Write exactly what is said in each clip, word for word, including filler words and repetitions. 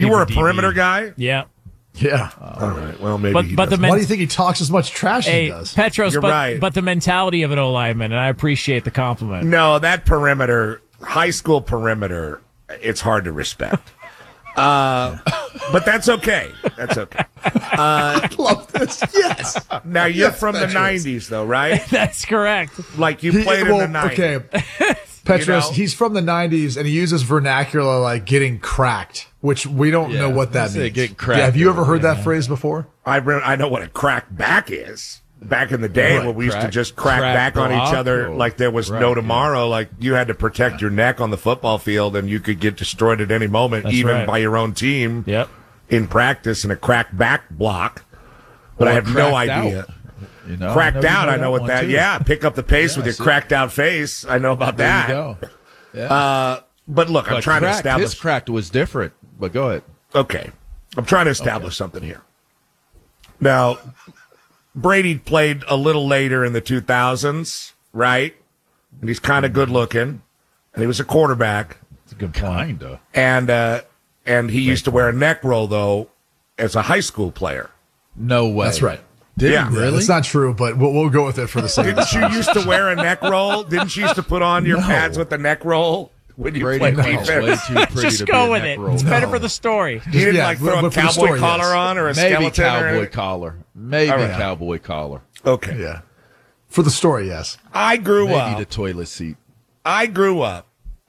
You were a perimeter guy? Yeah. Yeah. All right. Well, maybe But- he but the doesn't. men- Why do you think he talks as much trash as he Hey, does? Petros, You're but, right. but the mentality of an O-lineman, and I appreciate the compliment. No, that perimeter, high school perimeter, it's hard to respect. Uh, but that's okay. That's okay. I love this. Yes. Now, you're Yes, from the Petros. nineties, though, right? That's correct. Like, you He- played well, in the nineties. okay. Petros, know? he's from the nineties, and he uses vernacular like getting cracked, which we don't Yeah, know what that I say means. getting cracked yeah, have you ever heard yeah. that phrase before? I, re- I know what a crack back is. Back in the day Right. when we used to Crack- just crack, crack back on each block other or- like there was right, no yeah. tomorrow. Like, you had to protect your neck on the football field, and you could get destroyed at any moment, That's even right. by your own team Yep. in practice in a crack back block. But Or I have no cracked idea. out. You know, Cracked you out, I know what one, that. too. Yeah, pick up the pace with Yeah, your see? cracked out face. I know about There that. you go. Yeah. Uh, but look, I'm But trying cracked, to establish. His cracked was different, but go ahead. Okay, I'm trying to establish something here. Now, Brady played a little later in the two thousands, right? And he's kind of good looking, and he was a quarterback. It's a good point. Kinda. And uh, and he used to wear a neck roll though, as a high school player. No way. That's right. Did Yeah. he Yeah, really? that's not true, but we'll, we'll go with it for the sake of Didn't you used to wear a neck roll? Didn't you used to put on your No. pads with the neck roll when you Brady played Bunch, way defense? too pretty Just to be go a with neck it. roll. It's better No. for the story. He didn't Yeah, like but- throw a but for the cowboy story, collar yes. on or a Maybe skeleton or cowboy anything? collar. Maybe All right. cowboy collar. Okay. Yeah. For the story, yes. I grew Maybe up. the toilet seat. I grew up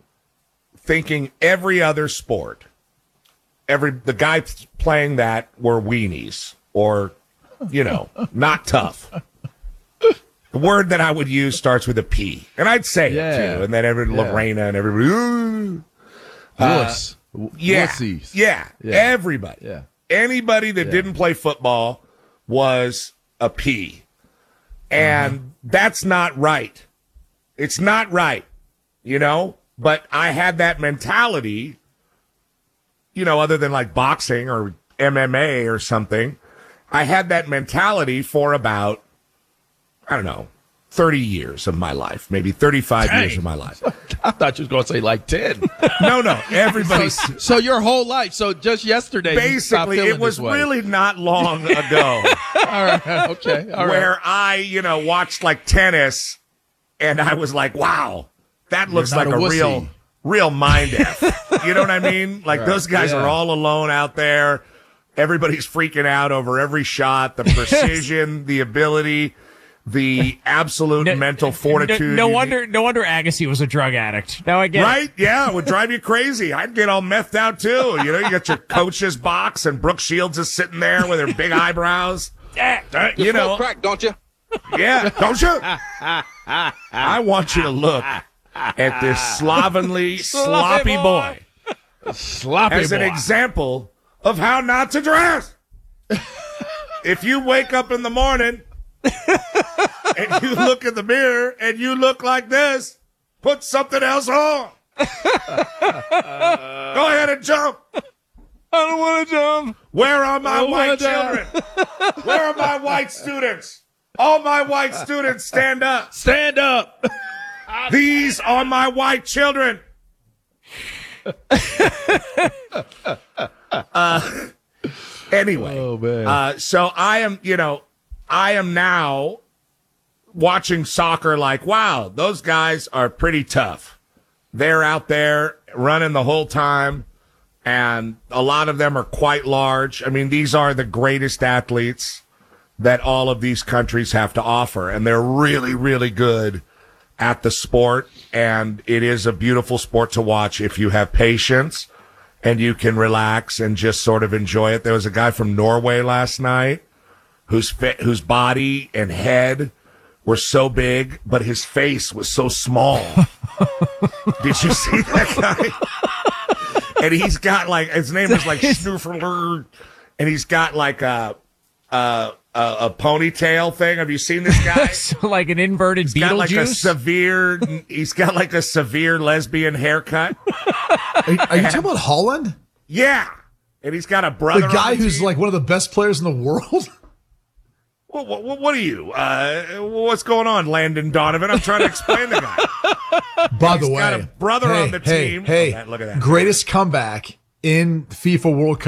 thinking every other sport, every the guys playing that were weenies or, you know, not tough. The word that I would use starts with a P, and I'd say Yeah. it too, and then every Yeah. Lorena and everybody, ooh. Wuss. W- yeah, Wussies. yeah, Yeah. everybody, Yeah. anybody that Yeah. didn't play football was a P, and Uh-huh. that's not right. It's not right, you know. But I had that mentality, you know, other than like boxing or M M A or something. I had that mentality for about, I don't know, thirty years of my life, maybe thirty-five years of my life. I thought you was going to say like ten. No, no, everybody's. So your whole life. So just yesterday, you stopped Basically, feeling it was this way. really not long ago All right. Okay. All right. where I, you know, watched like tennis and I was like, wow, that looks not like a a, wussy. real, real mind F. You know what I mean? Like Right. those guys Yeah. are all alone out there. Everybody's freaking out over every shot, the precision, the ability, the absolute No- mental No, fortitude. no you wonder. No wonder Agassi was a drug addict. Now I get it. Right? Yeah, it would drive you crazy. I'd get all methed out too. You know, you got your coach's box and Brooke Shields is sitting there with her big eyebrows. Eh, Uh, you know, crack, don't you? yeah, don't you? I want you to look at this slovenly, sloppy boy Sloppy as an boy. example of how not to dress. If you wake up in the morning and you look in the mirror and you look like this, put something else on. Go ahead and jump. I don't want to jump. Where are my don't white wanna die. children? Where are my white students? All my white students, stand up. Stand up. These are my white children. uh, anyway, Oh, man. uh, so I am, you know, I am now watching soccer like, wow, those guys are pretty tough. They're out there running the whole time, and a lot of them are quite large. I mean, these are the greatest athletes that all of these countries have to offer, and they're really, really good at the sport, and it is a beautiful sport to watch if you have patience and you can relax and just sort of enjoy it. There was a guy from Norway last night whose fa- whose body and head were so big, but his face was so small. Did you see that guy? And he's got like, his name is like Snooferler, and he's got like a, a, a, a ponytail thing. Have you seen this guy? So like an inverted He's got like a Beetlejuice. severe, he's got like a severe lesbian haircut. Are, are you talking about Holland? Yeah. And he's got a brother. The on guy who's team. like one of the best players in the world? What, what, what are you? Uh, what's going on, Landon Donovan? I'm trying to explain the guy. By the He's way, got a brother hey, on the hey, team. Hey, Look at that, look at that. greatest comeback in FIFA World Cup